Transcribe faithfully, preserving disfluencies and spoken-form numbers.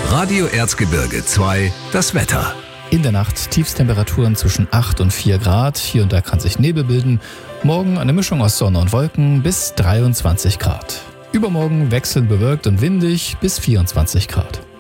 Radio Erzgebirge zwei, das Wetter. In der Nacht Tiefstemperaturen zwischen acht und vier Grad. Hier und da kann sich Nebel bilden. Morgen eine Mischung aus Sonne und Wolken bis dreiundzwanzig Grad. Übermorgen wechselnd bewölkt und windig bis vierundzwanzig Grad.